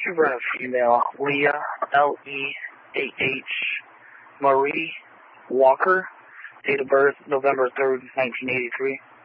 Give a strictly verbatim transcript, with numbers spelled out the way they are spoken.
you for a female, Leah, L E A H, Marie Walker, date of birth November third, nineteen eighty-three.